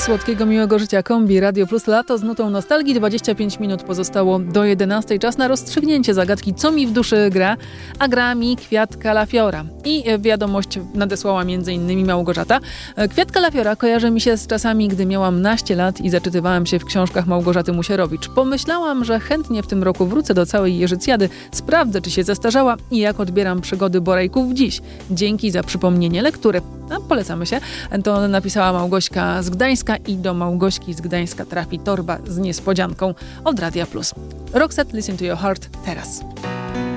słodkiego, miłego życia kombi Radio Plus Lato z nutą nostalgii. 25 minut pozostało do 11. Czas na rozstrzygnięcie zagadki, co mi w duszy gra, a gra mi Kwiat Kalafiora. I wiadomość nadesłała m.in. Małgorzata. Kwiat Kalafiora kojarzy mi się z czasami, gdy miałam naście lat i zaczytywałam się w książkach Małgorzaty Musierowicz. Pomyślałam, że chętnie w tym roku wrócę do całej Jerzycjady, sprawdzę, czy się zestarzała i jak odbieram przygody Borejków dziś. Dzięki za przypomnienie lektury. Polecamy się. To napisała Małgośka z Gdańska i do Małgośki z Gdańska trafi torba z niespodzianką od Radia Plus. Roxette, Listen to Your Heart teraz.